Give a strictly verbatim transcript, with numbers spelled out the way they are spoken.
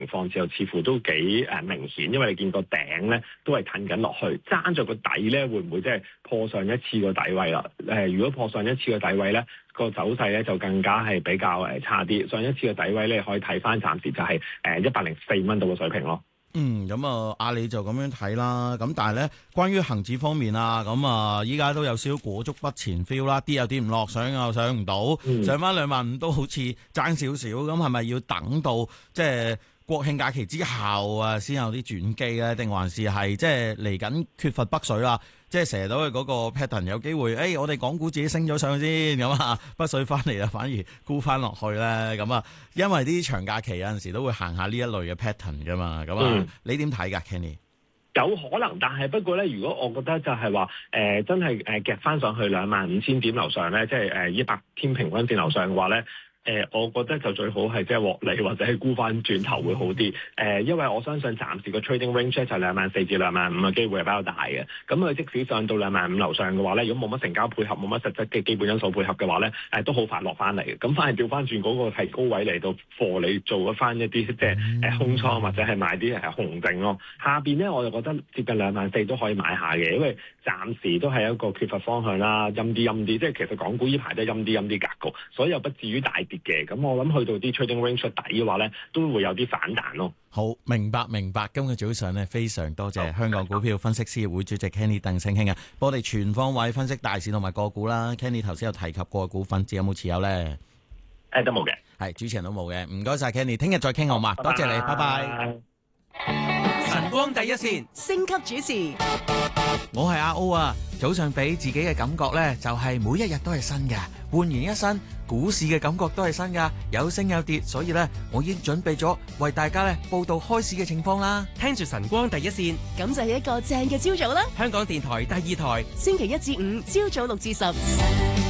況之後似乎都幾誒明顯，因為你見個頂咧都係褪緊落去，爭咗個底咧會唔會即係破上一次個底位啦？誒、呃，如果破上一次個底位咧，個走勢咧就更加係比較誒差啲。上一次嘅底位咧可以睇翻，暫時就係誒一百零四蚊到嘅水平咯。 嗯，咁啊，阿里就咁樣睇啦。咁但係咧，關於恒指方面啊，咁啊，依家都有少少裹足不前 feel 啦，跌又跌唔落，上又上唔到，嗯、上翻兩萬五都好似爭少少。咁係咪要等到即係國慶假期之後啊，先有啲轉機咧？定還是係即係嚟緊缺乏北水啦？即係成日都係嗰個 pattern 有機會，誒、哎，我哋港股自己升咗上去先，咁啊，北水翻嚟啦，反而沽翻落去咧，咁啊，因為啲長假期有陣時都會行下呢一類嘅 pattern 噶嘛，咁啊，嗯、你點睇㗎 Kenny？ 有可能，但係不過咧，如果我覺得就係話誒，真係誒夾翻上去兩萬五千點樓上咧，即係誒一百天平均線樓上嘅話咧。誒、呃，我覺得就最好係即係獲利或者係沽翻轉頭會好啲。誒、呃，因為我相信暫時個 trading range 咧就兩萬四至兩萬五嘅機會係比較大嘅。咁佢即使上到兩萬五樓上嘅話咧，如果冇乜成交配合，冇乜實質嘅基本因素配合嘅話咧，誒、呃、都好快落翻嚟嘅。咁反而調翻轉嗰個係高位嚟到貨你做咗翻一啲即係誒空倉或者係買啲誒紅證咯。下邊咧我就覺得接近兩萬四都可以買下嘅，因為暫時都係一個缺乏方向啦，陰啲陰啲，即係其實港股呢排都係陰啲陰啲格局，所以又不至於大跌嘅。咁我諗去到啲 trading range 底嘅話咧，都會有啲反彈咯。 好，明白明白。今日早上咧，非常多謝香港股票分析師協會主席 Kenny 鄧聲興啊，幫我哋全方位分析大市同埋個股啦。Kenny 頭先有提及過股份，知有冇持有咧？ 誒，都冇嘅， 係主持人都冇嘅。唔該晒 Kenny， 聽日再傾好嘛？多謝你，拜拜。 晨光第一線，升級主持， 我係阿 O 啊。早上俾自己嘅感覺呢，就係每一日都係新嘅，煥然一新。股市嘅感覺都係新㗎，有升有跌，所以呢，我已經準備咗為大家呢報道開市嘅情況啦。 聽住晨光第一線， 咁就係一個正嘅朝早啦。 香港電台第二台， 星期一至五朝早六至十。